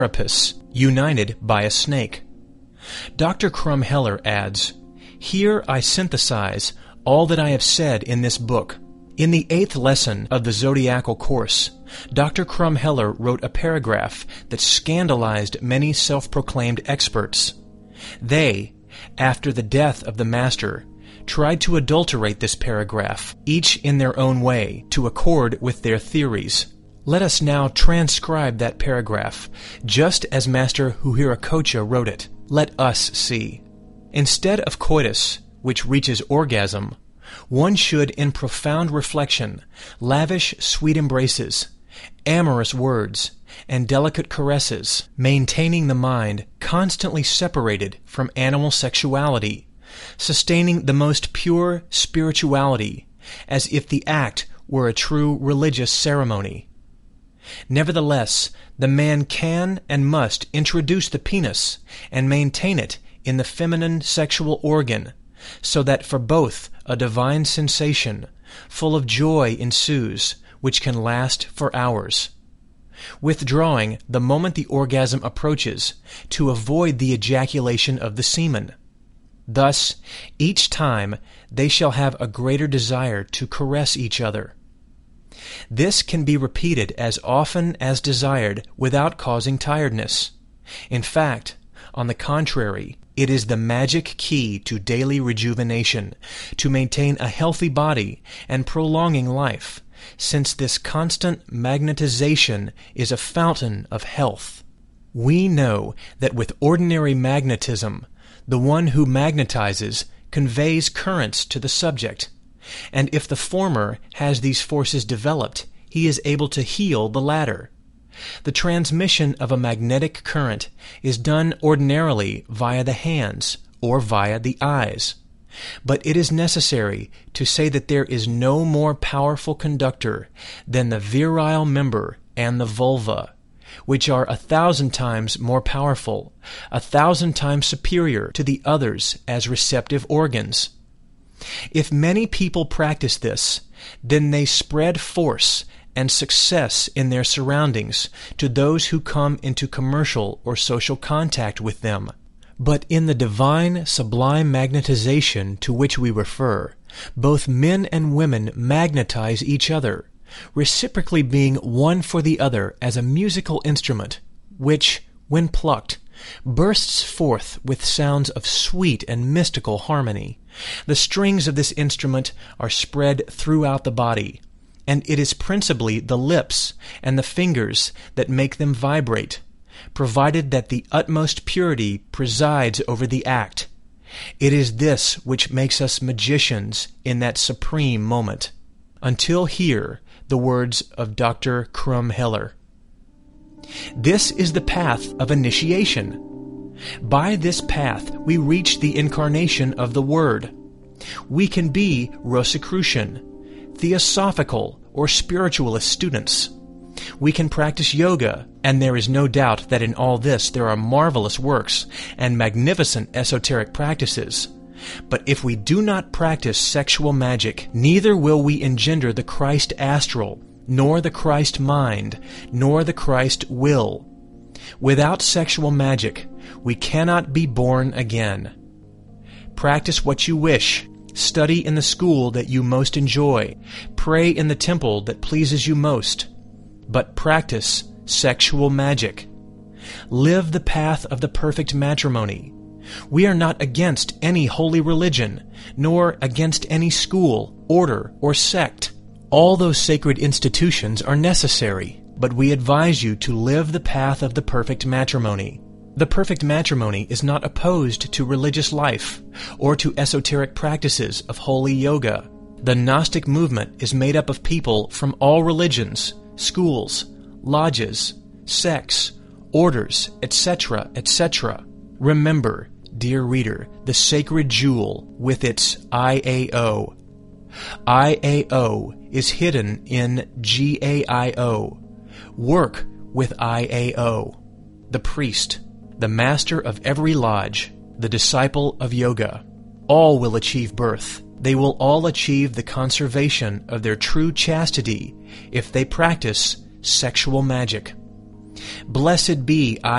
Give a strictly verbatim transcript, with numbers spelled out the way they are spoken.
carapace united by a snake. Doctor Krumheller adds, "Here I synthesize all that I have said in this book. In the eighth lesson of the Zodiacal Course, Doctor Krumheller wrote a paragraph that scandalized many self-proclaimed experts. They, after the death of the Master, tried to adulterate this paragraph, each in their own way, to accord with their theories. Let us now transcribe that paragraph, just as Master Huiracocha wrote it. Let us see. Instead of coitus, which reaches orgasm, one should, in profound reflection, lavish sweet embraces, amorous words, and delicate caresses, maintaining the mind constantly separated from animal sexuality, sustaining the most pure spirituality, as if the act were a true religious ceremony. Nevertheless, the man can and must introduce the penis and maintain it in the feminine sexual organ, so that for both a divine sensation, full of joy ensues, which can last for hours. Withdrawing the moment the orgasm approaches, to avoid the ejaculation of the semen. Thus, each time they shall have a greater desire to caress each other. This can be repeated as often as desired without causing tiredness. In fact, on the contrary, it is the magic key to daily rejuvenation, to maintain a healthy body and prolonging life, since this constant magnetization is a fountain of health. We know that with ordinary magnetism, the one who magnetizes conveys currents to the subject, and if the former has these forces developed, he is able to heal the latter. The transmission of a magnetic current is done ordinarily via the hands or via the eyes. But it is necessary to say that there is no more powerful conductor than the virile member and the vulva, which are a thousand times more powerful, a thousand times superior to the others as receptive organs. If many people practice this, then they spread force and success in their surroundings to those who come into commercial or social contact with them. But in the divine sublime magnetization to which we refer, both men and women magnetize each other, reciprocally being one for the other as a musical instrument, which, when plucked, bursts forth with sounds of sweet and mystical harmony. The strings of this instrument are spread throughout the body, and it is principally the lips and the fingers that make them vibrate, provided that the utmost purity presides over the act. It is this which makes us magicians in that supreme moment. Until here, the words of Doctor Krumheller. This is the path of initiation. By this path we reach the incarnation of the Word. We can be Rosicrucian, Theosophical, or spiritualist students. We can practice yoga, and there is no doubt that in all this there are marvelous works and magnificent esoteric practices. But if we do not practice sexual magic, neither will we engender the Christ astral, nor the Christ mind, nor the Christ will. Without sexual magic, we cannot be born again. Practice what you wish. Study in the school that you most enjoy. Pray in the temple that pleases you most. But practice sexual magic. Live the path of the perfect matrimony. We are not against any holy religion, nor against any school, order, or sect. All those sacred institutions are necessary, but we advise you to live the path of the perfect matrimony. The perfect matrimony is not opposed to religious life or to esoteric practices of holy yoga. The Gnostic movement is made up of people from all religions, schools, lodges, sects, orders, et cetera, et cetera. Remember, dear reader, the sacred jewel with its I A O. I A O is hidden in G A I O. Work with I A O. The priest, the master of every lodge, the disciple of yoga. All will achieve birth. They will all achieve the conservation of their true chastity if they practice sexual magic. Blessed be I